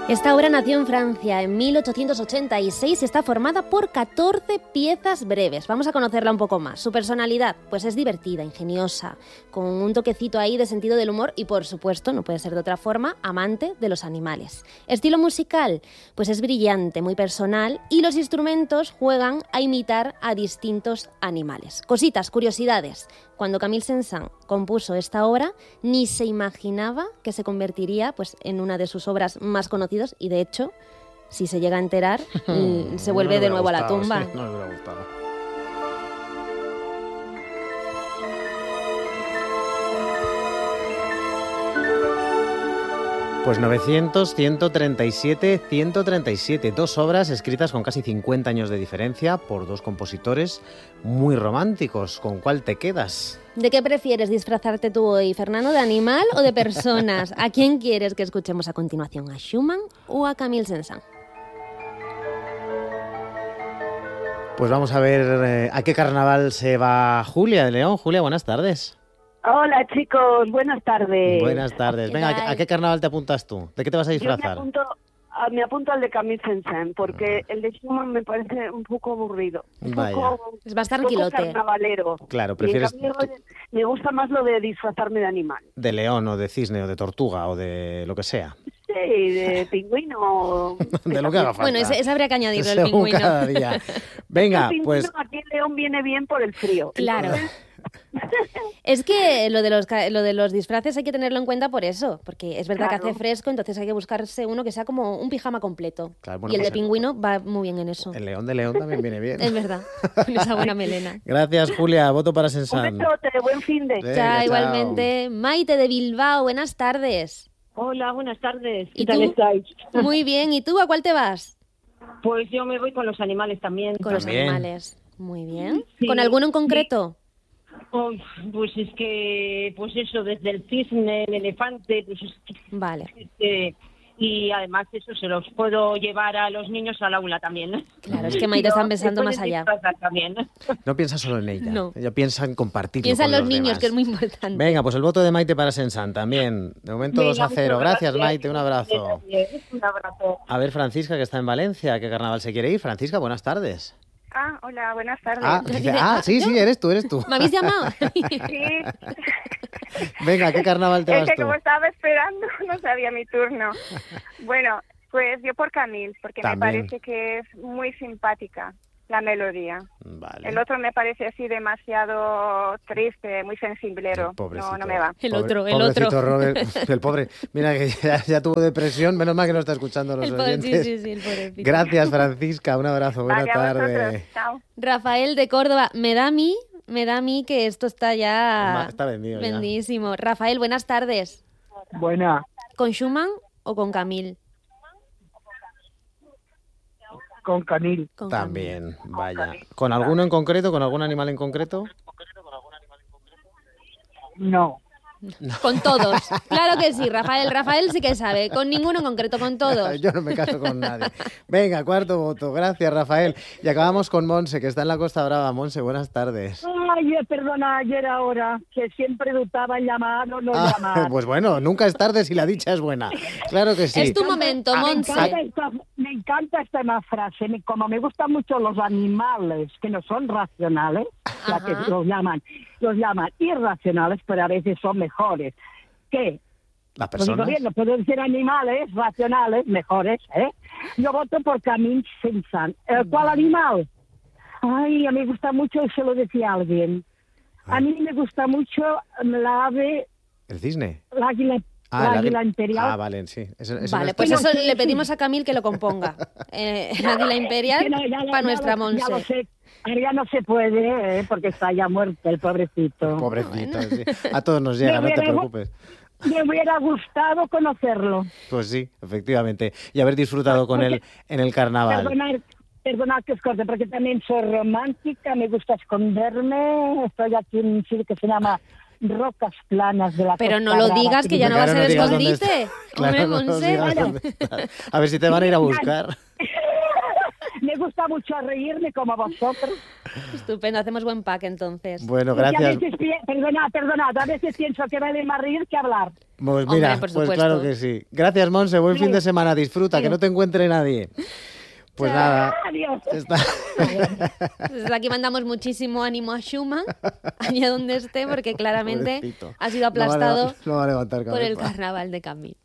Esta obra nació en Francia en 1886 y está formada por 14 piezas breves. Vamos a conocerla un poco más. Su personalidad, pues es divertida, ingeniosa, con un toquecito ahí de sentido del humor y, por supuesto, no puede ser de otra forma, amante de los animales. Estilo musical, pues es brillante, muy personal y los instrumentos juegan a imitar a distintos animales. Cositas, curiosidades. Cuando Camille Saint-Saëns compuso esta obra, ni se imaginaba que se convertiría pues, en una de sus obras más conocidas y, de hecho, si se llega a enterar, se vuelve de nuevo a la tumba. Sí, no me hubiera gustado. Pues 900, 137, 137. 2 obras escritas con casi 50 años de diferencia por 2 compositores muy románticos. ¿Con cuál te quedas? ¿De qué prefieres disfrazarte tú hoy, Fernando? ¿De animal o de personas? ¿A quién quieres que escuchemos a continuación? ¿A Schumann o a Camille Saint-Saëns? Pues vamos a ver a qué carnaval se va Julia de León. Julia, buenas tardes. Hola chicos, buenas tardes. Buenas tardes. Venga, ¿a qué carnaval te apuntas tú? ¿De qué te vas a disfrazar? Yo me apunto al de Camille Saint-Saëns porque el de Schumann me parece un poco aburrido. Es bastante tranquilote. Carnavalero. Claro, prefieres... Y en cambio, me gusta más lo de disfrazarme de animal. De león o de cisne o de tortuga o de lo que sea. Sí, de pingüino. De lo que haga falta. Bueno, ese habría que añadirlo, el según pingüino. cada día. Venga, pues... Aquí en León viene bien por el frío. Claro. Es que lo de los disfraces hay que tenerlo en cuenta por eso, porque es verdad que hace fresco, entonces hay que buscarse uno que sea como un pijama completo. Claro, bueno, y el pues de pingüino va muy bien en eso. El león de León también viene bien. Es verdad, con esa buena melena. Gracias, Julia. Voto para Saint-Saëns. Un besote, buen fin de. Chao, igualmente. Maite de Bilbao, buenas tardes. Hola, buenas tardes. ¿Y ¿Qué tal estáis? Muy bien. ¿Y tú a cuál te vas? Pues yo me voy con los animales también. Con los animales. Muy bien. Sí. ¿Con alguno en concreto? Oh, pues es que, pues eso, desde el cisne, el elefante, pues es que, vale. Y además eso se los puedo llevar a los niños al aula también. Claro, es que Maite está pensando más allá. También. No piensa solo en ella, no. Ella piensa en compartirlo. Piensa con en los niños, demás. que es muy importante. Venga, pues el voto de Maite para Saint-Saëns también. De momento 2-0. Gracias, Maite, un abrazo. Un abrazo. A ver, Francisca, que está en Valencia, ¿a qué carnaval se quiere ir? Francisca, buenas tardes. Hola, buenas tardes. Sí, eres tú. ¿Me habéis llamado? Sí. Venga, ¿a qué carnaval te vas Es que tú? como estaba esperando, no sabía mi turno. Bueno, pues yo por Camille, porque También. me parece que es muy simpática la melodía. Vale. El otro me parece así demasiado triste, muy sensiblero. No me va. Pobrecito Robert, el pobre. Mira que ya tuvo depresión, menos mal que no está escuchando los oyentes. Sí, el pobrecito. Gracias, Francisca, un abrazo, buena tarde. Chao. Rafael de Córdoba, me da a mí que esto está ya Está vendido vendísimo. Rafael, buenas tardes. Buena. ¿Con Schumann o con Camille? Con Camille. También, vaya. ¿Con alguno en concreto? ¿Con algún animal en concreto? No. Con todos. Claro que sí, Rafael. Rafael sí que sabe. Con ninguno en concreto, con todos. Yo no me caso con nadie. Venga, cuarto voto. Gracias, Rafael. Y acabamos con Monse, que está en la Costa Brava. Monse, buenas tardes. Ay, perdona, ayer ahora, que siempre dudaba en llamar o no llamar. Pues bueno, nunca es tarde si la dicha es buena. Claro que sí. Es tu momento, Monse. Me encanta esta frase. Como me gustan mucho los animales que no son racionales, ya que los llaman irracionales, pero a veces son mejores que las personas. Lo digo bien, no puedo decir animales racionales, mejores, ¿eh? Yo voto por Camille Saint-Saëns. ¿Cuál animal? Ay, a mí me gusta mucho, y se lo decía alguien. A mí me gusta mucho la ave... ¿El cisne? La águila. La águila imperial. Vale, sí. Vale, pues eso le pedimos a Camille que lo componga. El águila imperial para nuestra Monse. Ya lo sé. Ya no se puede, porque está ya muerto el pobrecito. Pobrecito, sí. A todos nos llega, no te preocupes. Me hubiera gustado conocerlo. Pues sí, efectivamente. Y haber disfrutado con él en el carnaval. Perdonad que os corte, porque también soy romántica, me gusta esconderme. Estoy aquí en un sitio que se llama Rocas Planas de la Pero Costa no lo Brava, digas, que ya no va a ser escondite. Claro, Hombre, Monse. a ver si te van a ir a buscar. Me gusta mucho reírme como a vosotros. Estupendo, hacemos buen pack entonces. Bueno, Porque gracias. a veces, perdonad, a veces pienso que vale más reír que hablar. Pues Hombre, mira, por pues supuesto. claro que sí. Gracias, Monse. Buen fin de semana. Disfruta, que no te encuentre nadie. Pues nada. Adiós. Está... Desde aquí mandamos muchísimo ánimo a Schumann, allá donde esté, porque claramente Pobrecito. ha sido aplastado No va a levantar por el cabeza. carnaval de Camille.